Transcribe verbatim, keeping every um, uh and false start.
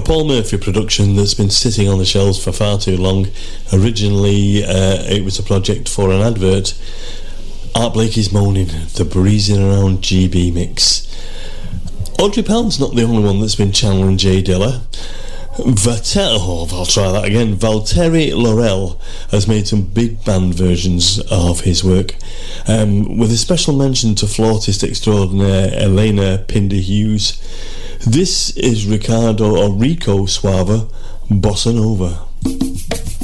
Paul Murphy production that's been sitting on the shelves for far too long. Originally, uh, it was a project for an advert. Art Blakey's Moaning, the Breezing Around G B mix. Audrey Pell's not the only one that's been channeling Jay Dilla. Vatel, oh, I'll try that again. Valtteri Laurel has made some big band versions of his work, um, with a special mention to flautist extraordinaire Elena Pinder Hughes. This is Ricardo or Rico Suave, Bossa Nova.